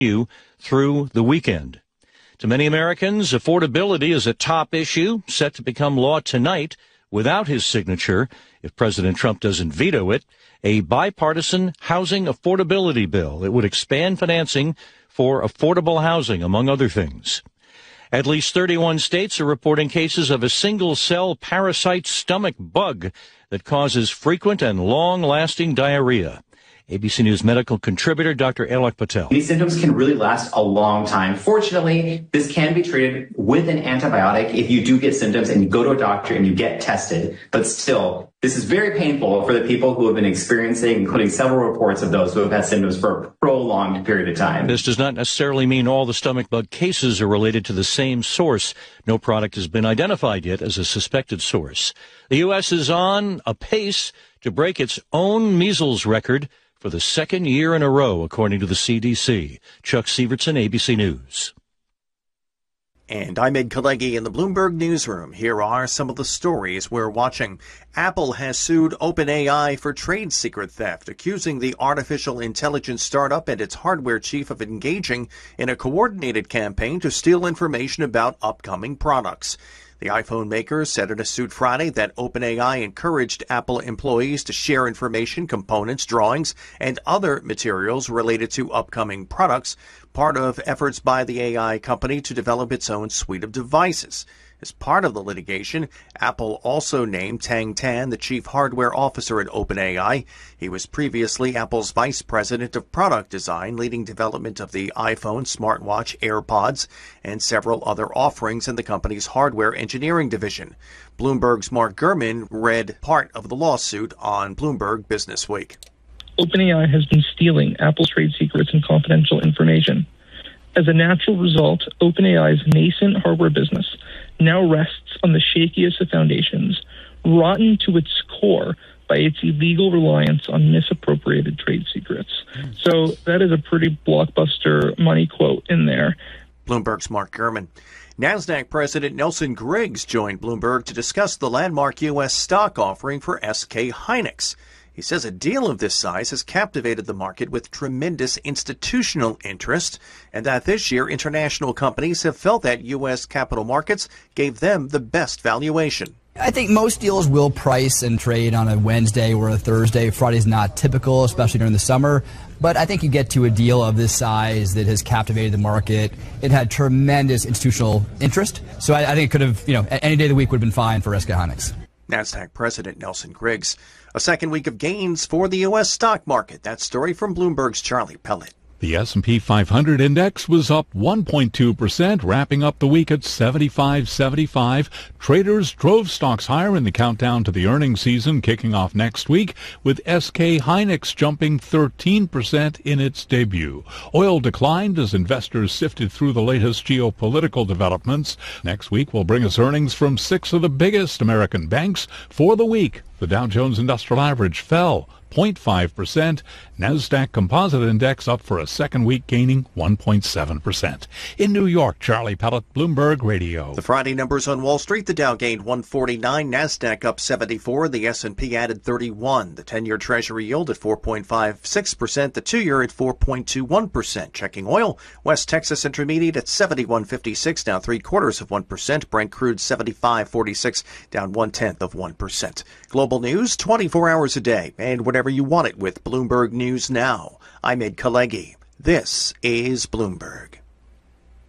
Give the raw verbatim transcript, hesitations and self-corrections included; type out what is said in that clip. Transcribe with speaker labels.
Speaker 1: continue through the weekend. To many Americans, affordability is a top issue set to become law tonight without his signature if President Trump doesn't veto it. A bipartisan housing affordability bill. It would expand financing for affordable housing, among other things. At least thirty-one states are reporting cases of a single-cell parasite stomach bug that causes frequent and long-lasting diarrhea. A B C News medical contributor Doctor Alok Patel.
Speaker 2: These symptoms can really last a long time. Fortunately, this can be treated with an antibiotic if you do get symptoms and you go to a doctor and you get tested. But still, this is very painful for the people who have been experiencing, including several reports of those who have had symptoms for a prolonged period of time.
Speaker 1: This does not necessarily mean all the stomach bug cases are related to the same source. No product has been identified yet as a suspected source. The U S is on a pace to break its own measles record for the second year in a row, according to the C D C. Chuck Sievertson, A B C News.
Speaker 3: And I'm Ed Kalegi in the Bloomberg Newsroom. Here are some of the stories we're watching. Apple has sued OpenAI for trade secret theft, accusing the artificial intelligence startup and its hardware chief of engaging in a coordinated campaign to steal information about upcoming products. The iPhone maker said in a suit Friday that OpenAI encouraged Apple employees to share information, components, drawings, and other materials related to upcoming products, part of efforts by the A I company to develop its own suite of devices. As part of the litigation, Apple also named Tang Tan the chief hardware officer at OpenAI. He was previously Apple's vice president of product design, leading development of the iPhone, smartwatch, AirPods, and several other offerings in the company's hardware engineering division. Bloomberg's Mark Gurman read part of the lawsuit on Bloomberg Business Week.
Speaker 4: OpenAI has been stealing Apple's trade secrets and confidential information. As a natural result, OpenAI's nascent hardware business now rests on the shakiest of foundations, rotten to its core by its illegal reliance on misappropriated trade secrets. So that is a pretty blockbuster money quote in there.
Speaker 3: Bloomberg's Mark Gurman. NASDAQ President Nelson Griggs joined Bloomberg to discuss the landmark U S stock offering for S K Hynix. He says a deal of this size has captivated the market with tremendous institutional interest, and that this year international companies have felt that U S capital markets gave them the best valuation.
Speaker 5: I think most deals will price and trade on a Wednesday or a Thursday. Friday's not typical, especially during the summer. But I think you get to a deal of this size that has captivated the market. It had tremendous institutional interest. So I, I think it could have, you know, any day of the week would have been fine for S K Hynix.
Speaker 3: NASDAQ President Nelson Griggs. A second week of gains for the U S stock market. That story from Bloomberg's Charlie Pellet.
Speaker 6: The S and P five hundred index was up one point two percent, wrapping up the week at seventy-five seventy-five. Traders drove stocks higher in the countdown to the earnings season kicking off next week, with S K Hynix jumping thirteen percent in its debut. Oil declined as investors sifted through the latest geopolitical developments. Next week will bring us earnings from six of the biggest American banks. For the week, the Dow Jones Industrial Average fell zero point five percent. NASDAQ Composite Index up for a second week, gaining one point seven percent. In New York, Charlie Pellet, Bloomberg Radio.
Speaker 3: The Friday numbers on Wall Street, the Dow gained one forty-nine, NASDAQ up seventy-four, the S and P added thirty-one. The ten-year Treasury yield at four point five six percent, the two-year at four point two one percent. Checking oil, West Texas Intermediate at seventy-one fifty-six, down three quarters of one percent. Brent crude seventy-five forty-six, down one-tenth of one percent. Global news twenty-four hours a day, and whenever you want it with Bloomberg News Now. I'm Ed Kalegi. This is Bloomberg.